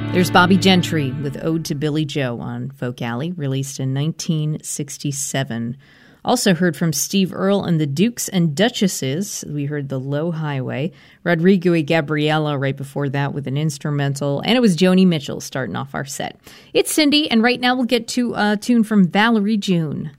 There's Bobby Gentry with Ode to Billy Joe on Folk Alley, released in 1967. Also heard from Steve Earle and the Dukes and Duchesses. We heard The Low Highway. Rodrigo y Gabriela right before that with an instrumental. And it was Joni Mitchell starting off our set. It's Cindy, and right now we'll get to a tune from Valerie June.